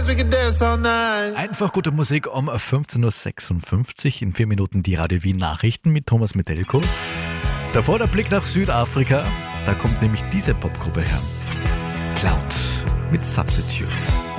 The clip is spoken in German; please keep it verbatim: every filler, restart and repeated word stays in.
we could dance all night. Einfach gute Musik um fünfzehn Uhr sechsundfünfzig. In vier Minuten die Radio Wien Nachrichten mit Thomas Metelko. Davor der Blick nach Südafrika. Da kommt nämlich diese Popgruppe her. Cloud mit Substitutes.